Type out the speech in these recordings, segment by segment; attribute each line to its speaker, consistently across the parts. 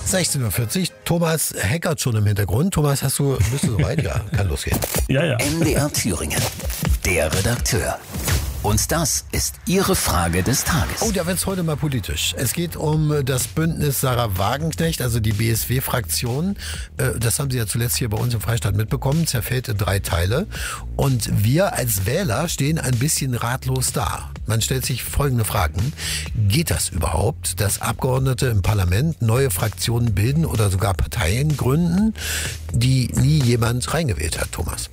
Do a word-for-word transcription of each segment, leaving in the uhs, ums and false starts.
Speaker 1: sechzehn Uhr vierzig, Thomas hackert schon im Hintergrund. Thomas, hast du, bist du soweit? Ja, kann losgehen.
Speaker 2: Ja, ja.
Speaker 3: M D R Thüringen, der Redakteur. Und das ist Ihre Frage des Tages.
Speaker 1: Oh, da wird's heute mal politisch. Es geht um das Bündnis Sarah Wagenknecht, also die B S W-Fraktion. Das haben Sie ja zuletzt hier bei uns im Freistaat mitbekommen, zerfällt in drei Teile. Und wir als Wähler stehen ein bisschen ratlos da. Man stellt sich folgende Fragen. Geht das überhaupt, dass Abgeordnete im Parlament neue Fraktionen bilden oder sogar Parteien gründen, die nie jemand reingewählt hat, Thomas?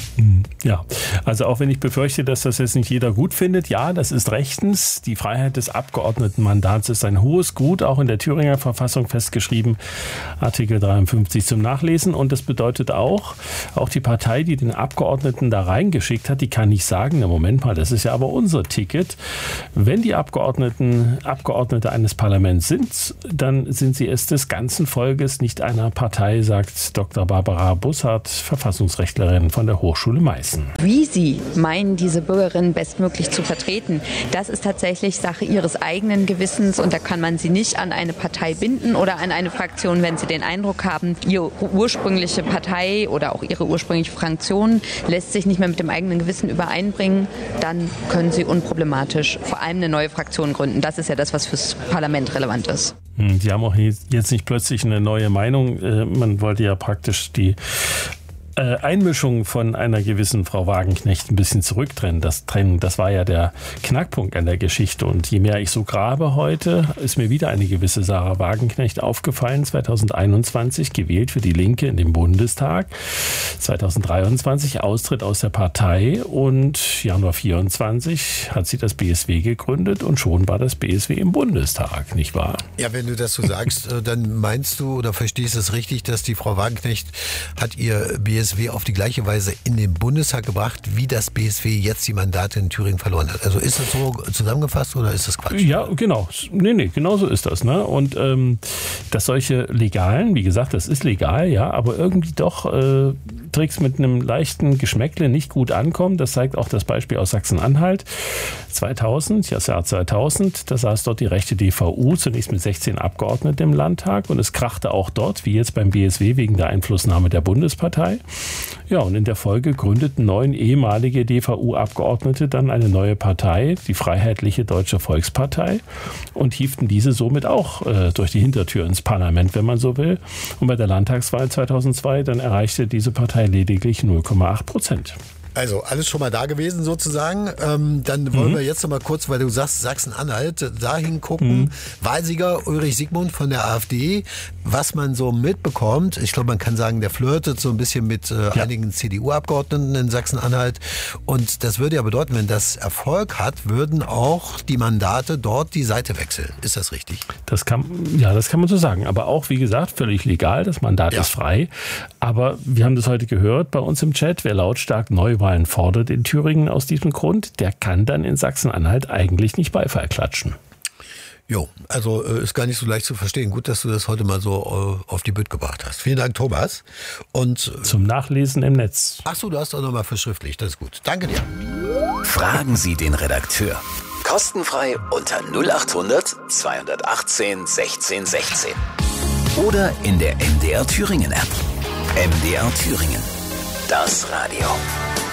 Speaker 2: Ja, also auch wenn ich befürchte, dass das jetzt nicht jeder gut findet, ja, das ist rechtens. Die Freiheit des Abgeordnetenmandats ist ein hohes Gut, auch in der Thüringer Verfassung festgeschrieben, Artikel dreiundfünfzig zum Nachlesen. Und das bedeutet auch, auch die Partei, die den Abgeordneten da reingeschickt hat, die kann nicht sagen, na Moment mal, das ist ja aber unser Ticket. Wenn die Abgeordneten Abgeordnete eines Parlaments sind, dann sind sie es des ganzen Volkes, nicht einer Partei, sagt Doktor Barbara Bussard, Verfassungsrechtlerin von der Hochschule Meißen.
Speaker 4: Wie Sie meinen, diese Bürgerinnen bestmöglich zu vertreten, das ist tatsächlich Sache Ihres eigenen Gewissens und da kann man sie nicht an eine Partei binden oder an eine Fraktion, wenn Sie den Eindruck haben, Ihre ursprüngliche Partei oder auch Ihre ursprüngliche Fraktion lässt sich nicht mehr mit dem eigenen Gewissen übereinbringen, dann können Sie unproblematisch vor allem eine neue Fraktion gründen. Das ist ja das, was fürs Parlament relevant ist.
Speaker 2: Die haben auch jetzt nicht plötzlich eine neue Meinung. Man wollte ja praktisch die Einmischung von einer gewissen Frau Wagenknecht ein bisschen zurücktrennen. Das Trennen, das war ja der Knackpunkt an der Geschichte. Und je mehr ich so grabe heute, ist mir wieder eine gewisse Sarah Wagenknecht aufgefallen. zweitausendeinundzwanzig gewählt für die Linke in den Bundestag. zweitausenddreiundzwanzig Austritt aus der Partei und Januar vierundzwanzig hat sie das B S W gegründet und schon war das B S W im Bundestag, nicht wahr?
Speaker 1: Ja, wenn du das so sagst, dann meinst du oder verstehst es richtig, dass die Frau Wagenknecht hat ihr B S W auf die gleiche Weise in den Bundestag gebracht, wie das B S W jetzt die Mandate in Thüringen verloren hat. Also ist das so zusammengefasst oder ist das Quatsch?
Speaker 2: Ja, genau. Nee, nee, genau so ist das. Ne? Und ähm, dass solche legalen, wie gesagt, das ist legal, ja, aber irgendwie doch äh, Tricks mit einem leichten Geschmäckle nicht gut ankommen. Das zeigt auch das Beispiel aus Sachsen-Anhalt. zweitausend, ja, das Jahr zweitausend, da saß dort die rechte D V U, zunächst mit sechzehn Abgeordneten im Landtag und es krachte auch dort, wie jetzt beim B S W, wegen der Einflussnahme der Bundespartei. Ja, und in der Folge gründeten neun ehemalige D V U-Abgeordnete dann eine neue Partei, die Freiheitliche Deutsche Volkspartei, und hieften diese somit auch äh, durch die Hintertür ins Parlament, wenn man so will. Und bei der Landtagswahl zweitausendzwei, dann erreichte diese Partei lediglich null Komma acht Prozent.
Speaker 1: Also alles schon mal da gewesen sozusagen. Ähm, dann wollen mhm. wir jetzt noch mal kurz, weil du sagst Sachsen-Anhalt, dahin gucken. Mhm. Wahlsieger Ulrich Siegmund von der AfD. Was man so mitbekommt, ich glaube, man kann sagen, der flirtet so ein bisschen mit äh, ja. einigen C D U-Abgeordneten in Sachsen-Anhalt. Und das würde ja bedeuten, wenn das Erfolg hat, würden auch die Mandate dort die Seite wechseln. Ist das richtig?
Speaker 2: Das kann, ja, das kann man so sagen. Aber auch, wie gesagt, völlig legal. Das Mandat ja. ist frei. Aber wir haben das heute gehört bei uns im Chat. Wer lautstark Neuwahlen fordert in Thüringen aus diesem Grund, der kann dann in Sachsen-Anhalt eigentlich nicht Beifall klatschen.
Speaker 1: Jo, also äh, ist gar nicht so leicht zu verstehen. Gut, dass du das heute mal so äh, auf die Bühne gebracht hast. Vielen Dank, Thomas. Und äh,
Speaker 2: zum Nachlesen im Netz.
Speaker 1: Ach so, du hast auch nochmal verschriftlicht. Das ist gut. Danke dir.
Speaker 3: Fragen Sie den Redakteur. Kostenfrei unter null acht hundert zweihundertachtzehn sechzehn sechzehn. Oder in der M D R Thüringen App. M D R Thüringen. Das Radio.